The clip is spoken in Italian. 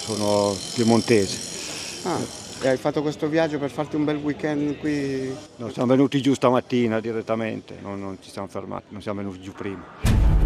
sono piemontese. Ah, e hai fatto questo viaggio per farti un bel weekend qui? No, siamo venuti giù stamattina direttamente, non ci siamo fermati, non siamo venuti giù prima.